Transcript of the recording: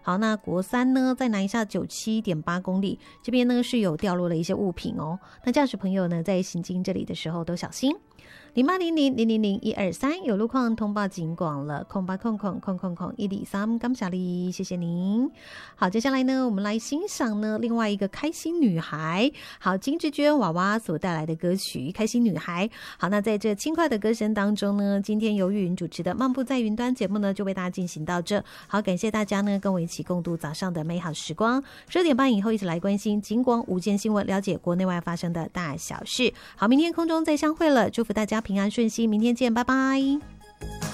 好，那国三呢在南一下 97.8 公里，这边呢是有掉落了一些物品哦，那驾驶朋友呢在行经这里的时候都小心。0800000123有路况通报警广了，0800000123，感谢你，谢谢您。好，接下来呢，我们来欣赏呢另外一个开心女孩，好，金智娟娃娃所带来的歌曲《开心女孩》。好，那在这轻快的歌声当中呢，今天由玉云主持的《漫步在云端》节目呢，就为大家进行到这。好，感谢大家呢跟我一起共度早上的美好时光。12点半以后，一起来关心警广午间新闻，了解国内外发生的大小事。好，明天空中再相会了，祝福大家平安顺心，明天见，拜拜。